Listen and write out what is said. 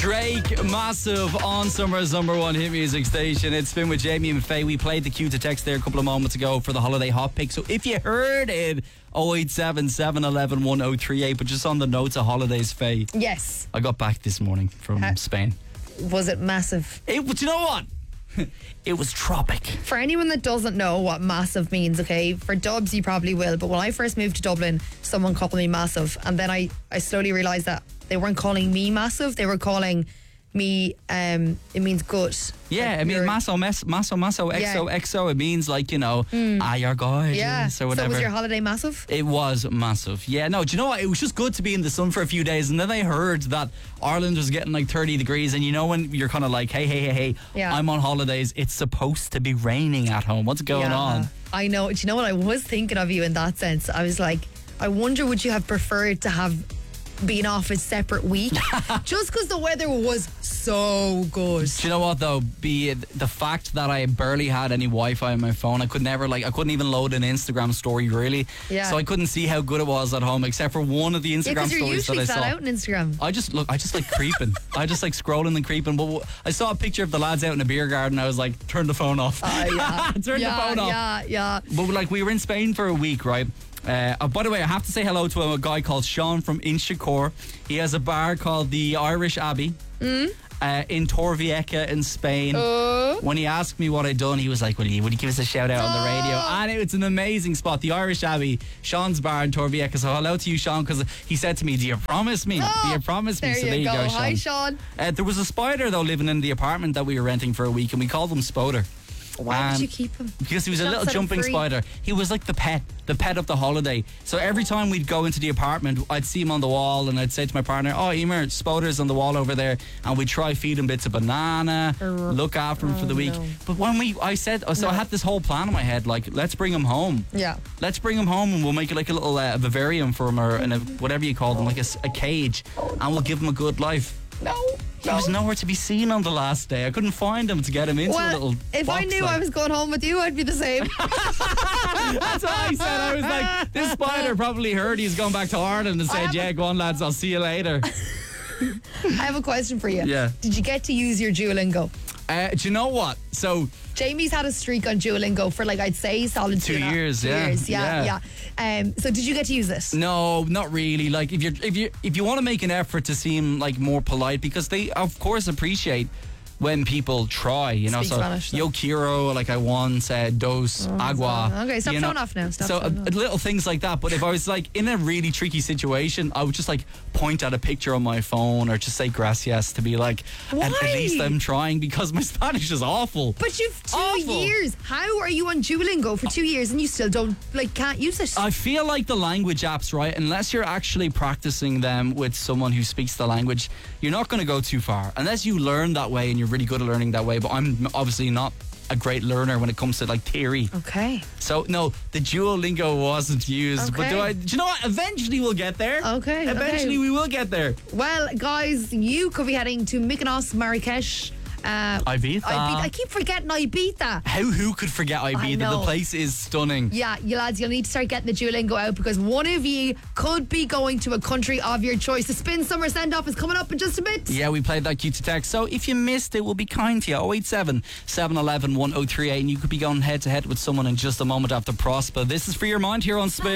Drake, Massive on Summer's number one hit music station. It's been with Jamie and Faye. We played the cue to text there a couple of moments ago for the holiday hot pick. So if you heard it, 087 711 1038. But just on the notes of holidays, Faye. Yes. I got back this morning from Spain. Was it massive? But you know what? It was tropic. For anyone that doesn't know what massive means, okay, for Dubs you probably will, but when I first moved to Dublin, someone called me massive, and then I slowly realised that they weren't calling me massive, they were calling me, it means good. Yeah, like I mean, masso, exo, exo. It means like, you're gorgeous, yeah. or whatever. So was your holiday massive? It was massive. Yeah, no, do you know what? It was just good to be in the sun for a few days, and then I heard that Ireland was getting like 30 degrees, and you know when you're kind of like, hey, yeah. I'm on holidays, it's supposed to be raining at home. What's going on? I know. Do you know what? I was thinking of you in that sense. I was like, I wonder would you have preferred to have been off a separate week just because the weather was so good. Do you know what though? Be it the fact that I barely had any Wi-Fi on my phone, I couldn't even load an Instagram story really. Yeah. So I couldn't see how good it was at home, except for one of the Instagram stories that I saw. out on Instagram. I just like creeping. I just like scrolling and creeping. But I saw a picture of the lads out in a beer garden. I was like, turn the phone off. Yeah. Turn the phone off. Yeah. But like we were in Spain for a week, right? By the way, I have to say hello to a guy called Sean from Inchicore. He has a bar called the Irish Abbey in Torrevieja in Spain. When he asked me what I'd done, he was like, would you give us a shout out on the radio? And it's an amazing spot, the Irish Abbey, Sean's bar in Torrevieja. So hello to you, Sean, because he said to me, do you promise me? Do you promise me? There So there you go. Sean. Hi, Sean. There was a spider, though, living in the apartment that we were renting for a week, and we called him Spoder. Why did you keep him? Because he was a Not little set him jumping free. spider. He was like the pet of the holiday. So every time we'd go into the apartment, I'd see him on the wall, and I'd say to my partner, "Oh, Emer, Spoder's on the wall over there," and we'd try feed him bits of banana, look after him for the week. no. But when I had this whole plan in my head, like, let's bring him home. Yeah. Let's bring him home, and we'll make it like a little vivarium for him, or whatever you call them, like a cage, and we'll give him a good life. He was nowhere to be seen on the last day. I couldn't find him to get him into a little if box, I knew like. I was going home with you, I'd be the same. That's what I said. I was like, this spider probably heard he's going back to Ireland and said, yeah, go on, lads, I'll see you later. I have a question for you. Yeah. Did you get to use your Duolingo? Do you know what? So Jamie's had a streak on Duolingo for I'd say solid 2 years. 2 years. Yeah. So did you get to use this? No, not really. Like if you want to make an effort to seem like more polite, because they of course appreciate when people try, Speak so Spanish, yo quiero, like I once said, dos agua. Okay, stop showing off now. Stop showing off. Little things like that. But if I was like in a really tricky situation, I would just like point at a picture on my phone or just say gracias to be like, at least I'm trying, because my Spanish is awful. But you've 2 years. How are you on Duolingo for 2 years and you still can't use it? I feel like the language apps, right, unless you're actually practicing them with someone who speaks the language, you're not going to go too far unless you learn that way and you're really good at learning that way. But I'm obviously not a great learner when it comes to like theory. Okay. So no, the Duolingo wasn't used. Okay. But do you know what? Eventually we'll get there. Okay. Eventually we will get there. Well, guys, you could be heading to Mykonos, Marrakesh. Ibiza. I keep forgetting Ibiza. Who could forget Ibiza? know. The place is stunning. Yeah, you lads, you'll need to start getting the Duolingo out, because one of you could be going to a country of your choice. The Spin Summer Send-Off is coming up in just a bit. Yeah, we played that cue to text. So if you missed it, we'll be kind to you. 087 711 1038, and you could be going head to head with someone in just a moment after Prosper. This is For Your Mind here on Spin.